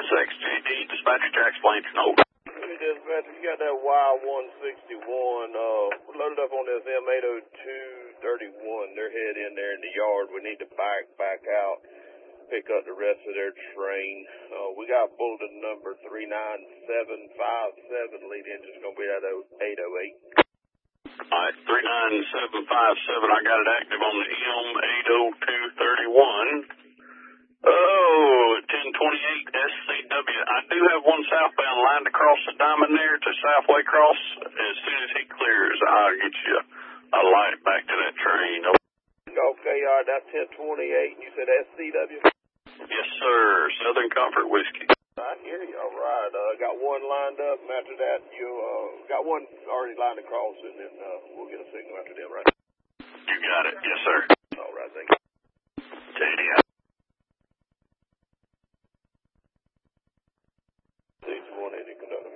6JD, dispatcher Jack's Plains, no. Hey, dispatcher, you got that Y161 loaded up on this M80231. They're head in there in the yard. We need to back out, pick up the rest of their train. We got bulletin number 39757. Lead engine's going to be at 808. Alright, 39757, I got it active on the M80231. Oh, 1028 SCW. I do have one southbound lined across the diamond there to Southway Cross. As soon as he clears, I'll get you a light back to that train. Okay, all right, that's 1028. You said SCW? Yes, sir. Southern Comfort Whiskey. I hear you. All right. Got one lined up, and after that, you got one already lined across, and then we'll get a signal after them, right? You got it. Yes, sir. All right, thank you. JD. 6180 conductor.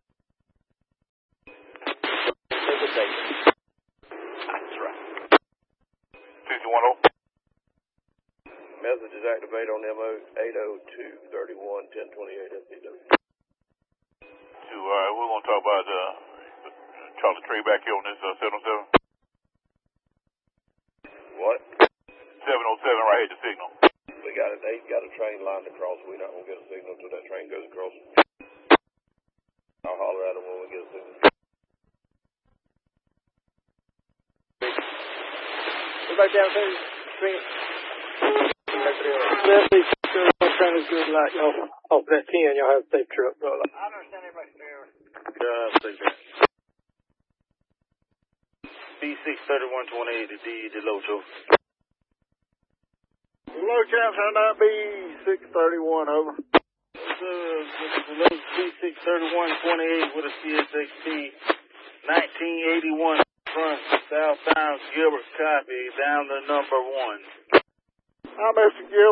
That's right. 210. Message is activated on M80231 1028 SCW. We're going to talk about Charlie Trey back here on this 707. What? 707 right here, the signal. We got it. They got a train lined across. We're not going to get a signal until that train goes across. I'll holler at them when we get a signal. Everybody down there, swing it. Message, train is good, like y'all off that 10, y'all have a safe trip, bro. I understand everybody's there. Take that. B63128 to D, the low show. Low chaps, how that be 631 over. B63128 with a CSXT 1981 front, southbound Gilbert copy, down to number 1. Hi, Mr. Gilbert.